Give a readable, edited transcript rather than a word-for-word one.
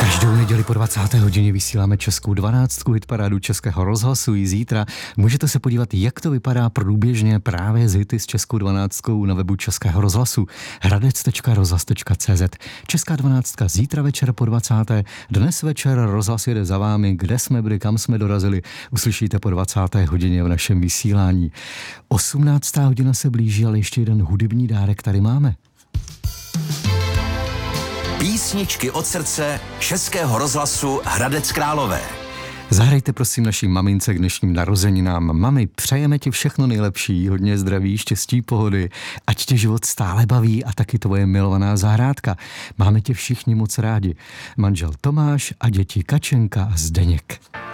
Každou neděli po 20. hodině vysíláme Českou 12, hitparádu Českého rozhlasu. I zítra můžete se podívat, jak to vypadá průběžně právě z hity s Českou 12 na webu Českého rozhlasu hradec.rozhlas.cz. Česká 12 zítra večer po 20. Dnes večer rozhlas jede za vámi, kde jsme byli, kam jsme dorazili. Uslyšíte po 20. hodině v našem vysílání. 18. hodina se blíží, ale ještě jeden hudební dárek tady máme. Písničky od srdce Českého rozhlasu Hradec Králové. Zahrajte prosím naší mamince k dnešním narozeninám. Mami, přejeme ti všechno nejlepší, hodně zdraví, štěstí, pohody, ať tě život stále baví a taky tvoje milovaná zahrádka. Máme tě všichni moc rádi. Manžel Tomáš a děti Kačenka a Zdeněk.